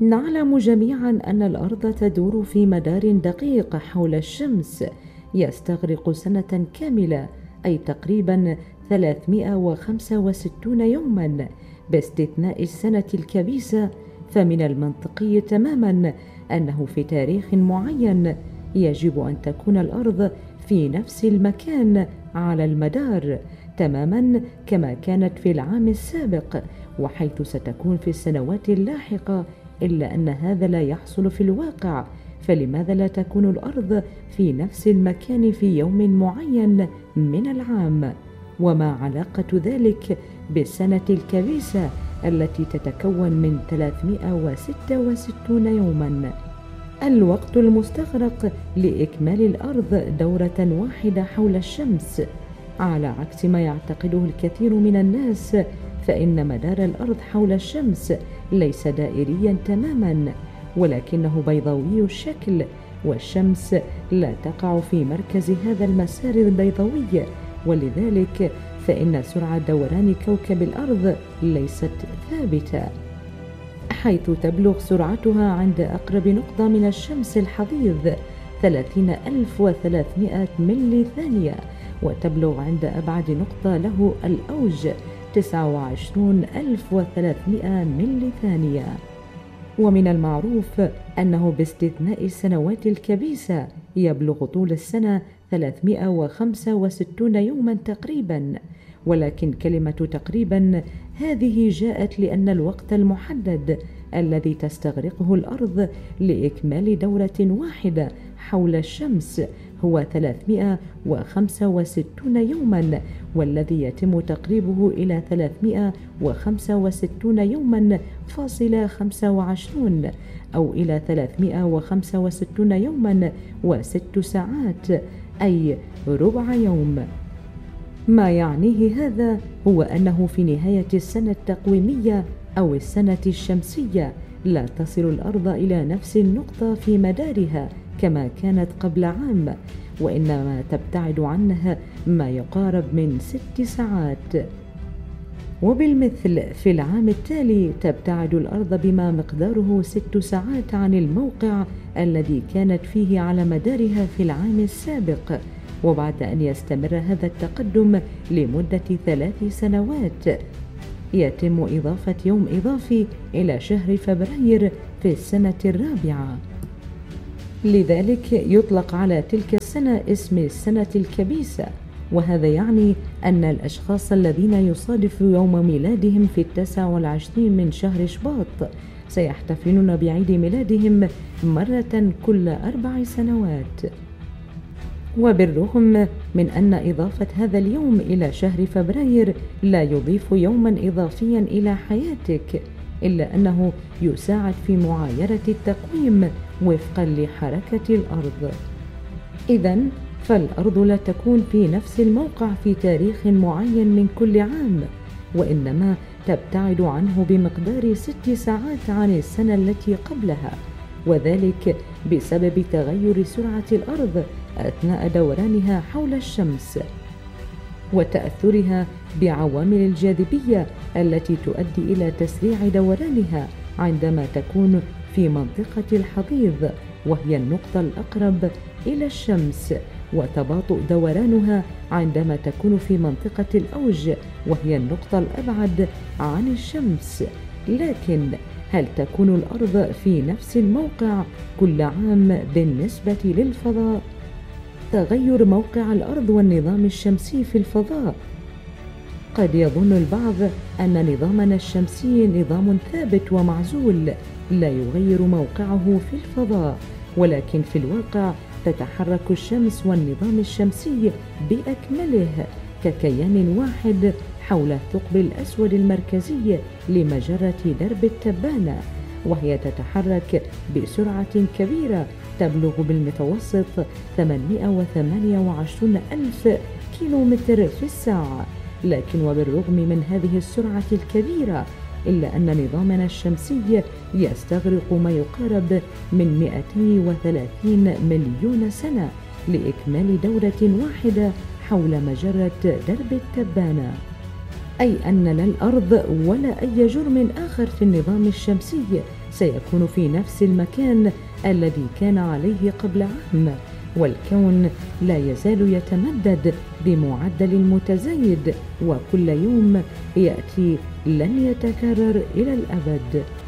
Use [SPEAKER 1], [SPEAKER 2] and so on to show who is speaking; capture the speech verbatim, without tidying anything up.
[SPEAKER 1] نعلم جميعا أن الأرض تدور في مدار دقيق حول الشمس يستغرق سنة كاملة، أي تقريبا ثلاثمائة وخمسة وستين يوما باستثناء السنة الكبيسة. فمن المنطقي تماما أنه في تاريخ معين يجب أن تكون الأرض في نفس المكان على المدار تماما كما كانت في العام السابق، وحيث ستكون في السنوات اللاحقة، إلا أن هذا لا يحصل في الواقع. فلماذا لا تكون الأرض في نفس المكان في يوم معين من العام؟ وما علاقة ذلك بالسنة الكبيسة التي تتكون من ثلاثمائة وستة وستين يوما؟ الوقت المستغرق لإكمال الأرض دورة واحدة حول الشمس. على عكس ما يعتقده الكثير من الناس، فإن مدار الأرض حول الشمس ليس دائريا تماما، ولكنه بيضاوي الشكل، والشمس لا تقع في مركز هذا المسار البيضاوي، ولذلك فإن سرعة دوران كوكب الأرض ليست ثابتة، حيث تبلغ سرعتها عند أقرب نقطة من الشمس الحضيض ثلاثين ألف وثلاثمائة ملي ثانية، وتبلغ عند أبعد نقطة له الأوج تسعة وعشرين ألف وثلاثمائة ملي ثانية. ومن المعروف أنه باستثناء السنوات الكبيسة يبلغ طول السنة ثلاثمائة وخمسة وستين يوما تقريبا، ولكن كلمة تقريبا هذه جاءت لأن الوقت المحدد الذي تستغرقه الأرض لإكمال دورة واحدة حول الشمس هو ثلاثمائة وخمسة وستين يوما، والذي يتم تقريبه إلى ثلاثمائة وخمسة وستين يوما فاصلة خمسة وعشرين أو إلى ثلاثمائة وخمسة وستين يوما وست ساعات، أي ربع يوم. ما يعنيه هذا هو أنه في نهاية السنة التقويمية أو السنة الشمسية لا تصل الأرض إلى نفس النقطة في مدارها كما كانت قبل عام، وإنما تبتعد عنها ما يقارب من ست ساعات. وبالمثل في العام التالي تبتعد الأرض بما مقداره ست ساعات عن الموقع الذي كانت فيه على مدارها في العام السابق. وبعد أن يستمر هذا التقدم لمدة ثلاث سنوات يتم إضافة يوم إضافي إلى شهر فبراير في السنة الرابعة، لذلك يطلق على تلك السنة اسم السنة الكبيسة. وهذا يعني أن الأشخاص الذين يصادف يوم ميلادهم في التاسع والعشرين من شهر شباط سيحتفلون بعيد ميلادهم مرة كل أربع سنوات. وبالرغم من أن إضافة هذا اليوم إلى شهر فبراير لا يضيف يوما إضافيا إلى حياتك، إلا أنه يساعد في معايرة التقويم وفقا لحركة الأرض. إذن فالأرض لا تكون في نفس الموقع في تاريخ معين من كل عام، وإنما تبتعد عنه بمقدار ست ساعات عن السنة التي قبلها، وذلك بسبب تغير سرعة الأرض أثناء دورانها حول الشمس وتأثرها بعوامل الجاذبية التي تؤدي إلى تسريع دورانها عندما تكون في منطقة الحضيض وهي النقطة الأقرب إلى الشمس، وتباطؤ دورانها عندما تكون في منطقة الأوج وهي النقطة الأبعد عن الشمس. لكن هل تكون الأرض في نفس الموقع كل عام بالنسبة للفضاء؟ تغير موقع الأرض والنظام الشمسي في الفضاء. قد يظن البعض أن نظامنا الشمسي نظام ثابت ومعزول لا يغير موقعه في الفضاء، ولكن في الواقع تتحرك الشمس والنظام الشمسي بأكمله ككيان واحد حول الثقب الأسود المركزي لمجرة درب التبانة، وهي تتحرك بسرعة كبيرة تبلغ بالمتوسط ثمانمائة وثمانية وعشرين ألف كيلومتر في الساعة. لكن وبالرغم من هذه السرعة الكبيرة إلا أن نظامنا الشمسي يستغرق ما يقارب من مئتين وثلاثين مليون سنة لإكمال دورة واحدة حول مجرة درب التبانة. أي أن لا الأرض ولا أي جرم آخر في النظام الشمسي سيكون في نفس المكان الذي كان عليه قبل عام، والكون لا يزال يتمدد بمعدل متزايد، وكل يوم يأتي لن يتكرر إلى الأبد.